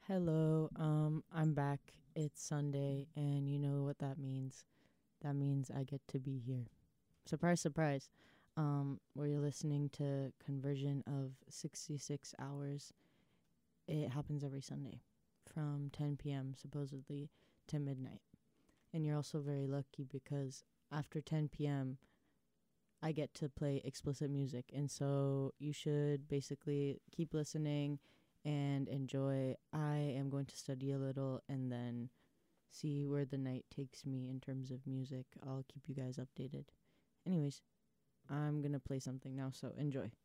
Hello, I'm back. It's Sunday, and you know what that means. That means I get to be here. Surprise, surprise. We're listening to Conversion of 66 Hours. It happens every Sunday from 10 p.m., supposedly, to midnight. And you're also very lucky because after 10 p.m., I get to play explicit music. And so you should basically keep listening and enjoy. I am going to study a little and then see where the night takes me in terms of music. I'll keep you guys updated. Anyways, I'm going to play something now, so enjoy.